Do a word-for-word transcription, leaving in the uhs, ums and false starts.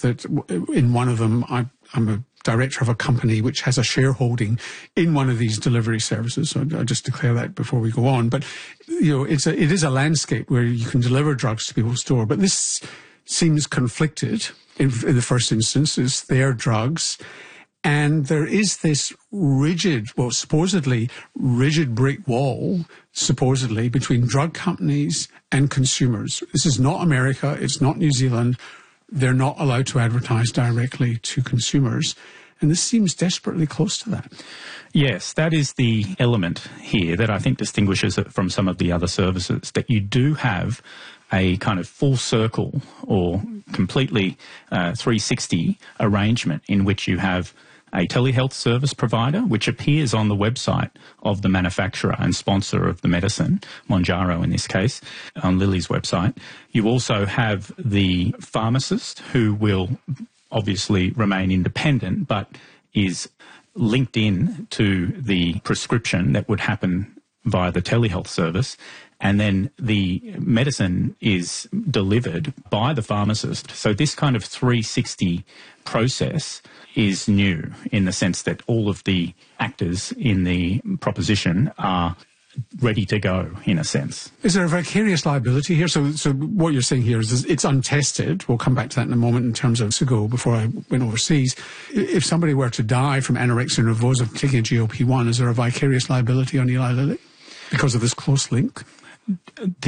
is that in one of them, I, I'm a director of a company which has a shareholding in one of these delivery services. So I just declare that before we go on. But, you know, it's a, it is a landscape where you can deliver drugs to people's door. But this seems conflicted in, in the first instance. It's their drugs. And there is this rigid, well, supposedly rigid brick wall, supposedly, between drug companies and consumers. This is not America. It's not New Zealand. They're not allowed to advertise directly to consumers. And this seems desperately close to that. Yes, that is the element here that I think distinguishes it from some of the other services, that you do have a kind of full circle or completely uh, three sixty arrangement in which you have a telehealth service provider, which appears on the website of the manufacturer and sponsor of the medicine, Mounjaro in this case, on Lilly's website. You also have the pharmacist, who will obviously remain independent, but is linked in to the prescription that would happen via the telehealth service. And then the medicine is delivered by the pharmacist. So this kind of three sixty process is new in the sense that all of the actors in the proposition are ready to go, in a sense. Is there a vicarious liability here? So so what you're saying here is it's untested. We'll come back to that in a moment in terms of ago before I went overseas. If somebody were to die from anorexia nervosa taking a G L P one, is there a vicarious liability on Eli Lilly because of this close link? The